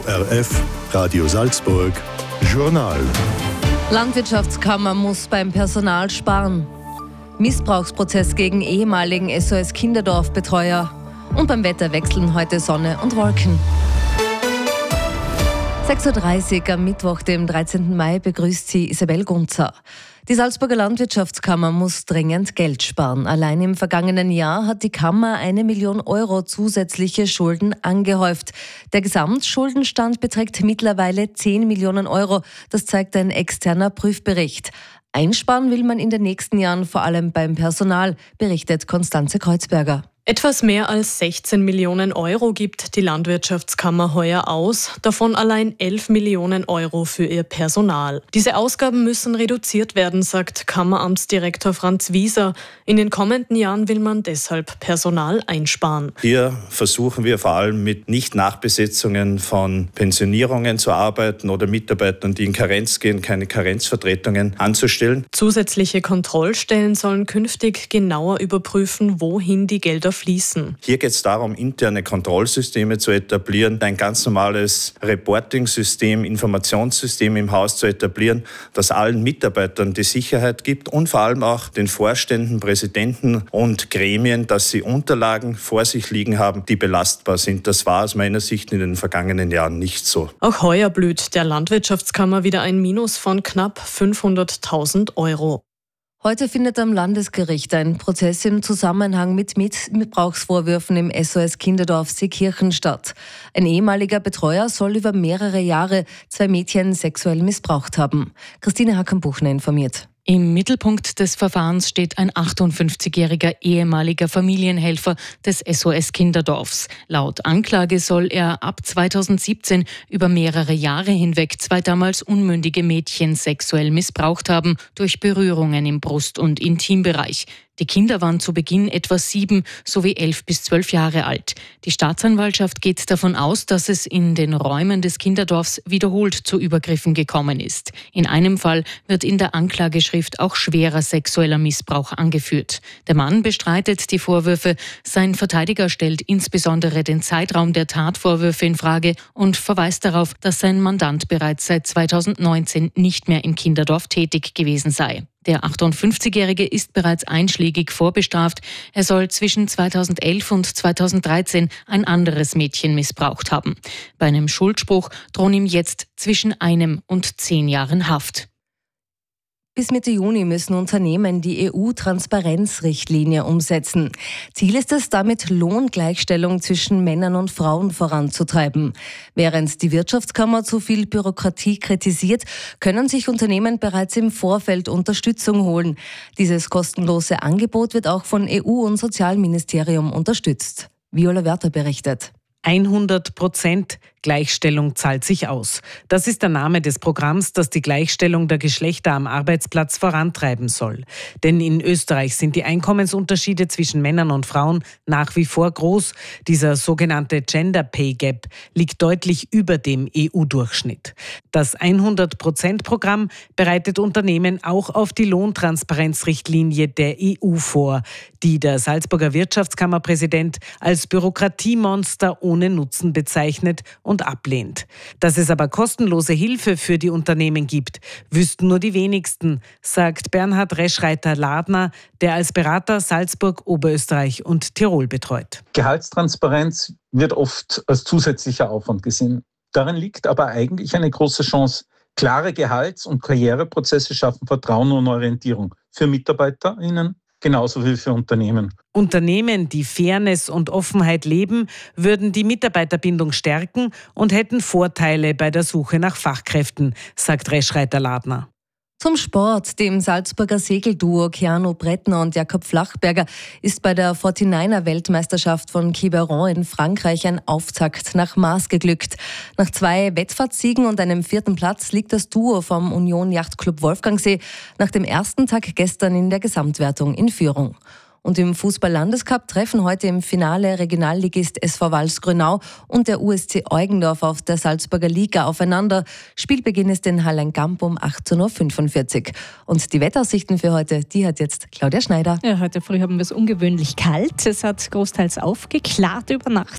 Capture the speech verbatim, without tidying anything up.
R F, Radio Salzburg, Journal. Landwirtschaftskammer muss beim Personal sparen. Missbrauchsprozess gegen ehemaligen S O S Kinderdorfbetreuer. Und beim Wetter wechseln heute Sonne und Wolken. sechs Uhr dreißig am Mittwoch, dem dreizehnten Mai, begrüßt sie Isabel Gunzer. Die Salzburger Landwirtschaftskammer muss dringend Geld sparen. Allein im vergangenen Jahr hat die Kammer eine Million Euro zusätzliche Schulden angehäuft. Der Gesamtschuldenstand beträgt mittlerweile zehn Millionen Euro. Das zeigt ein externer Prüfbericht. Einsparen will man in den nächsten Jahren vor allem beim Personal, berichtet Konstanze Kreuzberger. Etwas mehr als sechzehn Millionen Euro gibt die Landwirtschaftskammer heuer aus, davon allein elf Millionen Euro für ihr Personal. Diese Ausgaben müssen reduziert werden, sagt Kammeramtsdirektor Franz Wieser. In den kommenden Jahren will man deshalb Personal einsparen. Hier versuchen wir vor allem mit Nicht-Nachbesetzungen von Pensionierungen zu arbeiten oder Mitarbeitern, die in Karenz gehen, keine Karenzvertretungen anzustellen. Zusätzliche Kontrollstellen sollen künftig genauer überprüfen, wohin die Gelder fließen. Hier geht es darum, interne Kontrollsysteme zu etablieren, ein ganz normales Reporting-System, Informationssystem im Haus zu etablieren, das allen Mitarbeitern die Sicherheit gibt und vor allem auch den Vorständen, Präsidenten und Gremien, dass sie Unterlagen vor sich liegen haben, die belastbar sind. Das war aus meiner Sicht in den vergangenen Jahren nicht so. Auch heuer blüht der Landwirtschaftskammer wieder ein Minus von knapp fünfhunderttausend Euro. Heute findet am Landesgericht ein Prozess im Zusammenhang mit Missbrauchsvorwürfen im S O S Kinderdorf Seekirchen statt. Ein ehemaliger Betreuer soll über mehrere Jahre zwei Mädchen sexuell missbraucht haben. Christine Hacken-Buchner informiert. Im Mittelpunkt des Verfahrens steht ein achtundfünfzigjähriger ehemaliger Familienhelfer des S O S Kinderdorfs. Laut Anklage soll er ab zweitausendsiebzehn über mehrere Jahre hinweg zwei damals unmündige Mädchen sexuell missbraucht haben durch Berührungen im Brust- und Intimbereich. Die Kinder waren zu Beginn etwa sieben sowie elf bis zwölf Jahre alt. Die Staatsanwaltschaft geht davon aus, dass es in den Räumen des Kinderdorfs wiederholt zu Übergriffen gekommen ist. In einem Fall wird in der Anklageschrift auch schwerer sexueller Missbrauch angeführt. Der Mann bestreitet die Vorwürfe. Sein Verteidiger stellt insbesondere den Zeitraum der Tatvorwürfe in Frage und verweist darauf, dass sein Mandant bereits seit zweitausendneunzehn nicht mehr im Kinderdorf tätig gewesen sei. Der achtundfünfzigjährige ist bereits einschlägig vorbestraft. Er soll zwischen zweitausendelf und zweitausenddreizehn ein anderes Mädchen missbraucht haben. Bei einem Schuldspruch drohen ihm jetzt zwischen einem und zehn Jahren Haft. Bis Mitte Juni müssen Unternehmen die E U-Transparenzrichtlinie umsetzen. Ziel ist es, damit Lohngleichstellung zwischen Männern und Frauen voranzutreiben. Während die Wirtschaftskammer zu viel Bürokratie kritisiert, können sich Unternehmen bereits im Vorfeld Unterstützung holen. Dieses kostenlose Angebot wird auch von E U- und Sozialministerium unterstützt. Viola Werther berichtet. hundert Prozent Gleichstellung zahlt sich aus. Das ist der Name des Programms, das die Gleichstellung der Geschlechter am Arbeitsplatz vorantreiben soll. Denn in Österreich sind die Einkommensunterschiede zwischen Männern und Frauen nach wie vor groß. Dieser sogenannte Gender Pay Gap liegt deutlich über dem E U-Durchschnitt. Das hundert Prozent Programm bereitet Unternehmen auch auf die Lohntransparenzrichtlinie der E U vor, die der Salzburger Wirtschaftskammerpräsident als Bürokratiemonster ohne Nutzen bezeichnet und ablehnt. Dass es aber kostenlose Hilfe für die Unternehmen gibt, wüssten nur die wenigsten, sagt Bernhard Reschreiter-Ladner, der als Berater Salzburg, Oberösterreich und Tirol betreut. Gehaltstransparenz wird oft als zusätzlicher Aufwand gesehen. Darin liegt aber eigentlich eine große Chance. Klare Gehalts- und Karriereprozesse schaffen Vertrauen und Orientierung für MitarbeiterInnen genauso wie für Unternehmen. Unternehmen, die Fairness und Offenheit leben, würden die Mitarbeiterbindung stärken und hätten Vorteile bei der Suche nach Fachkräften, sagt Reschreiter-Ladner. Zum Sport. Dem Salzburger Segelduo Keanu Brettner und Jakob Flachberger ist bei der forty-niner-Weltmeisterschaft von Quiberon in Frankreich ein Auftakt nach Maß geglückt. Nach zwei Wettfahrtsiegen und einem vierten Platz liegt das Duo vom Union Yachtclub Wolfgangsee nach dem ersten Tag gestern in der Gesamtwertung in Führung. Und im Fußball-Landescup treffen heute im Finale Regionalligist S V Walsgrünau und der U S C Eugendorf auf der Salzburger Liga aufeinander. Spielbeginn ist in Hallengamp um achtzehn Uhr fünfundvierzig. Und die Wetteraussichten für heute, die hat jetzt Claudia Schneider. Ja, heute früh haben wir es ungewöhnlich kalt. Es hat großteils aufgeklart über Nacht.